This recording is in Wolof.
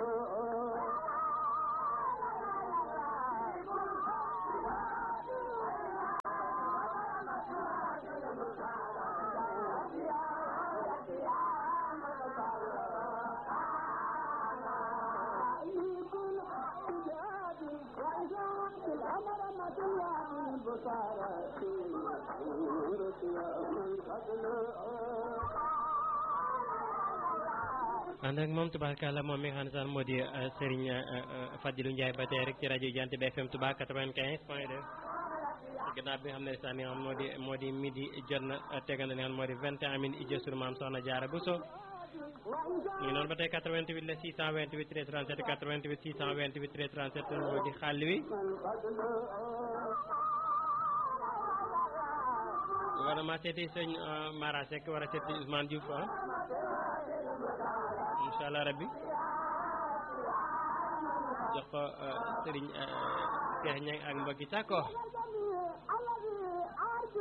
ànd ak moom tubaarkàlla moom mi nga xam ne sax moo di Serigne Fadilou Ndiaye ba tey rek ci rajo Jant bi FM Touba 95.2 gannaaw bi nga xam ne sax ni nga xam moo di midi jot na tegal na li nga xam moo di 21 minutes ijjë sunu maam Soxna Jaara Buso ñu ngi noonu ba tey 88 la 628 13 37 88 628 13 37 moo di xàll wi war na ma seeti sëñ Mara Seck war a seeti Ousmane Diouf incha allah rabbi jox ko Serigne Cheikh Niang ak mbokki Tako